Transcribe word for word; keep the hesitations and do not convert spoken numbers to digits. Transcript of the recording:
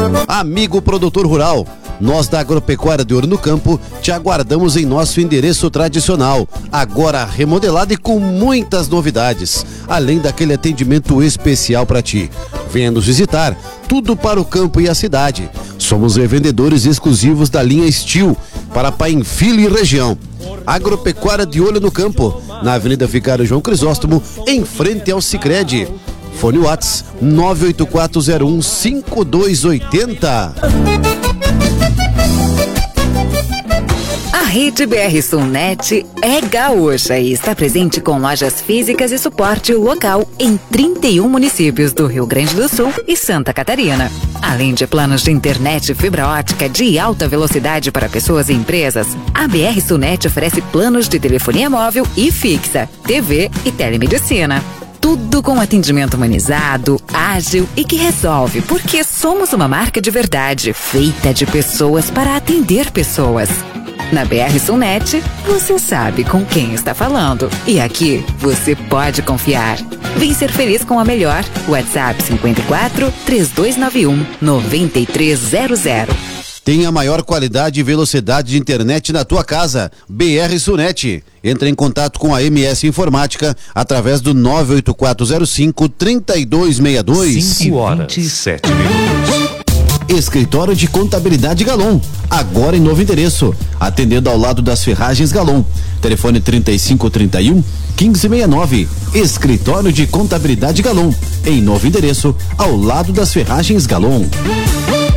Amigo produtor rural, nós da Agropecuária de Ouro no Campo te aguardamos em nosso endereço tradicional, agora remodelado e com muitas novidades, além daquele atendimento especial para ti. Venha nos visitar, tudo para o campo e a cidade. Somos revendedores exclusivos da linha Steel para Painfilho e região. Agropecuária de Olho no Campo, na Avenida Vigário João Crisóstomo, em frente ao Sicredi. Fone Whats nove oito quatro zero um cinco dois oito zero. A Rede B R Sulnet é gaúcha e está presente com lojas físicas e suporte local em trinta e um municípios do Rio Grande do Sul e Santa Catarina. Além de planos de internet e fibra ótica de alta velocidade para pessoas e empresas, a B R Sulnet oferece planos de telefonia móvel e fixa, T V e telemedicina. Tudo com atendimento humanizado, ágil e que resolve, porque somos uma marca de verdade, feita de pessoas para atender pessoas. Na B R Sulnet, você sabe com quem está falando. E aqui, você pode confiar. Vem ser feliz com a melhor. WhatsApp cinco quatro, três dois nove um, nove três zero zero. Tem a maior qualidade e velocidade de internet na tua casa. B R Sulnet. Entre em contato com a M S Informática através do nove oito quatro zero cinco, três dois seis dois. cinco horas e sete minutos. Escritório de Contabilidade Galon, agora em novo endereço, atendendo ao lado das Ferragens Galon. Telefone trinta e cinco, trinta e um, quinze sessenta e nove. Escritório de Contabilidade Galon, em novo endereço, ao lado das Ferragens Galon.